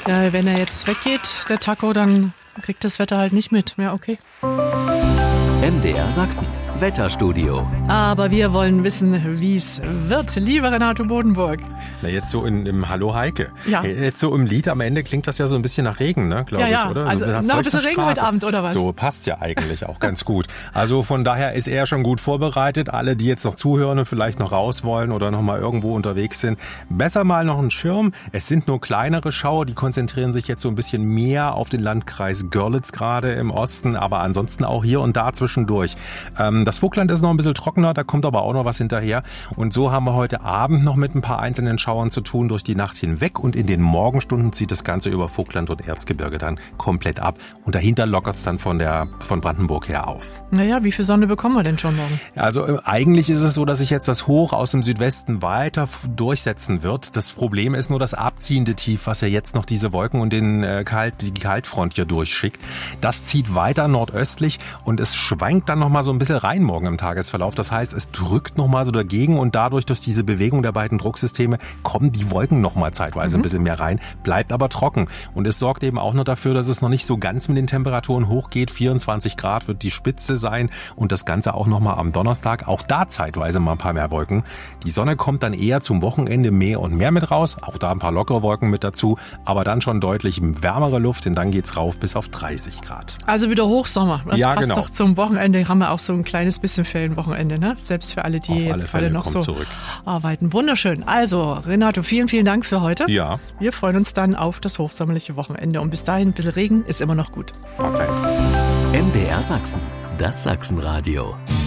Ja, wenn er jetzt weggeht, der Taco, dann kriegt das Wetter halt nicht mit. Ja, okay. MDR Sachsen, Wetterstudio. Aber wir wollen wissen, wie es wird. Lieber Renato Bodenburg. Na, jetzt so im Hallo Heike. Ja. Jetzt so im Lied am Ende klingt das ja so ein bisschen nach Regen, ne, glaube ich, oder? Also noch ein bisschen Regen heute Abend, oder was? So, passt ja eigentlich auch ganz gut. Also von daher ist er schon gut vorbereitet. Alle, die jetzt noch zuhören und vielleicht noch raus wollen oder noch mal irgendwo unterwegs sind, besser mal noch einen Schirm. Es sind nur kleinere Schauer, die konzentrieren sich jetzt so ein bisschen mehr auf den Landkreis Görlitz gerade im Osten, aber ansonsten auch hier und da zwischendurch. Das Vogtland ist noch ein bisschen trockener, da kommt aber auch noch was hinterher. Und so haben wir heute Abend noch mit ein paar einzelnen Schauern zu tun durch die Nacht hinweg. Und in den Morgenstunden zieht das Ganze über Vogtland und Erzgebirge dann komplett ab. Und dahinter lockert es dann von Brandenburg her auf. Naja, wie viel Sonne bekommen wir denn schon morgen? Also eigentlich ist es so, dass sich jetzt das Hoch aus dem Südwesten weiter durchsetzen wird. Das Problem ist nur das abziehende Tief, was ja jetzt noch diese Wolken und die Kaltfront hier durchschickt. Das zieht weiter nordöstlich und es schwankt dann noch mal so ein bisschen rein morgen im Tagesverlauf. Das heißt, es drückt noch mal so dagegen und dadurch durch diese Bewegung der beiden Drucksysteme kommen die Wolken noch mal zeitweise ein bisschen mehr rein, bleibt aber trocken. Und es sorgt eben auch noch dafür, dass es noch nicht so ganz mit den Temperaturen hochgeht. 24 Grad wird die Spitze sein und das Ganze auch noch mal am Donnerstag. Auch da zeitweise mal ein paar mehr Wolken. Die Sonne kommt dann eher zum Wochenende mehr und mehr mit raus. Auch da ein paar lockere Wolken mit dazu, aber dann schon deutlich wärmere Luft, denn dann geht's rauf bis auf 30 Grad. Also wieder Hochsommer. Das ja, passt genau. Doch zum Wochenende. Haben wir auch so ein kleines bisschen Ferienwochenende, ne? Selbst für alle, die jetzt gerade noch so arbeiten. Wunderschön. Also, Renato, vielen, vielen Dank für heute. Ja. Wir freuen uns dann auf das hochsommerliche Wochenende. Und bis dahin, ein bisschen Regen ist immer noch gut. MDR Sachsen, das Sachsenradio.